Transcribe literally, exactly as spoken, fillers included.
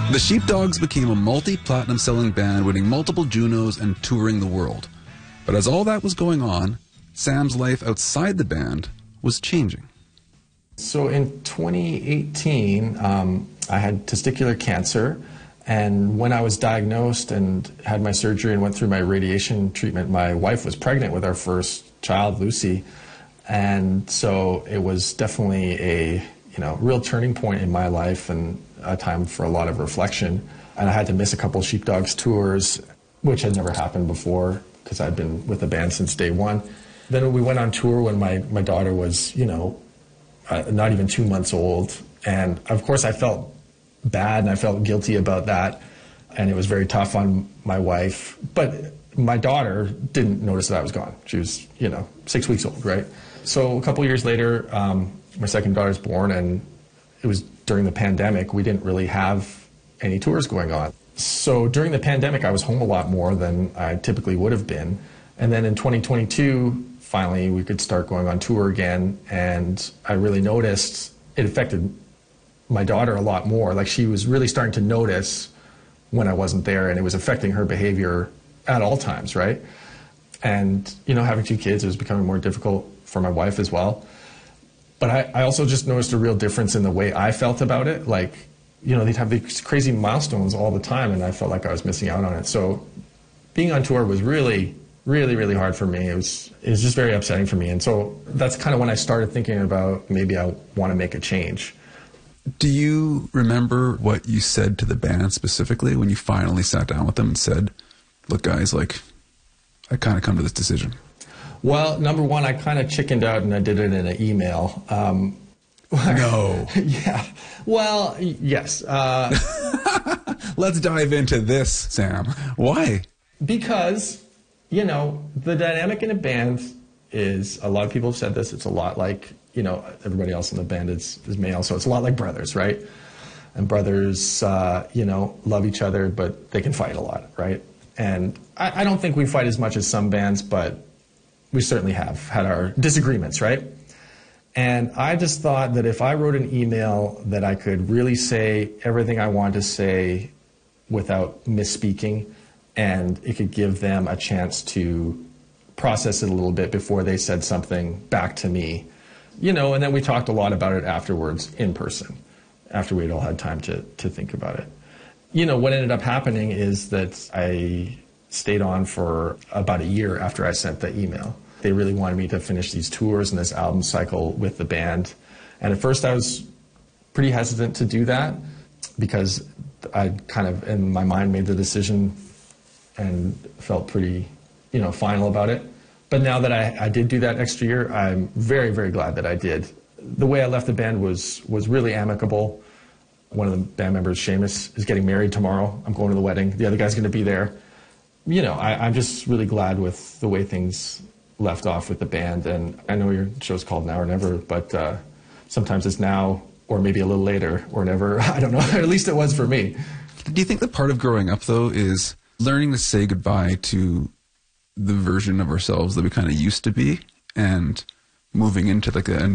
The Sheepdogs became a multi-platinum selling band, winning multiple Junos and touring the world. But as all that was going on, Sam's life outside the band was changing. So in twenty eighteen, um, I had testicular cancer, and when I was diagnosed and had my surgery and went through my radiation treatment, my wife was pregnant with our first child, Lucy, and so it was definitely a you know real turning point in my life and a time for a lot of reflection. And I had to miss a couple Sheepdogs tours, which had never happened before because I'd been with the band since day one. Then we went on tour when my, my daughter was, you know, uh, not even two months old. And of course I felt bad and I felt guilty about that. And it was very tough on my wife. But my daughter didn't notice that I was gone. She was, you know, six weeks old, right? So a couple years later, um, my second daughter's born, and it was during the pandemic. We didn't really have any tours going on. So during the pandemic, I was home a lot more than I typically would have been. And then in twenty twenty-two, finally, we could start going on tour again, and I really noticed it affected my daughter a lot more. Like, she was really starting to notice when I wasn't there, and it was affecting her behavior at all times, right? And, you know, having two kids, it was becoming more difficult for my wife as well. But I, I also just noticed a real difference in the way I felt about it. Like, you know, they'd have these crazy milestones all the time, and I felt like I was missing out on it. So being on tour was really, really, really hard for me. It was, it was just very upsetting for me. And so that's kind of when I started thinking about maybe I want to make a change. Do you remember what you said to the band specifically when you finally sat down with them and said, look, guys, like, I kind of come to this decision? Well, number one, I kind of chickened out and I did it in an email. Um, no. Yeah. Well, yes. Uh, Let's dive into this, Sam. Why? Because, you know, the dynamic in a band is, a lot of people have said this, it's a lot like, you know, everybody else in the band is, is male, so it's a lot like brothers, right? And brothers, uh, you know, love each other, but they can fight a lot, right? And I, I don't think we fight as much as some bands, but we certainly have had our disagreements, right? And I just thought that if I wrote an email that I could really say everything I wanted to say without misspeaking, and it could give them a chance to process it a little bit before they said something back to me. You know, and then we talked a lot about it afterwards in person, after we'd all had time to, to think about it. You know, what ended up happening is that I stayed on for about a year after I sent the email. They really wanted me to finish these tours and this album cycle with the band. And at first I was pretty hesitant to do that because I kind of, in my mind, made the decision and felt pretty, you know, final about it. But now that I, I did do that extra year, I'm very, very glad that I did. The way I left the band was, was really amicable. One of the band members, Seamus, is getting married tomorrow. I'm going to the wedding. The other guy's going to be there. You know, I, I'm just really glad with the way things left off with the band. And I know your show's called Now or Never, but uh, sometimes it's now or maybe a little later or never. I don't know. At least it was for me. Do you think that part of growing up, though, is learning to say goodbye to the version of ourselves that we kind of used to be and moving into like a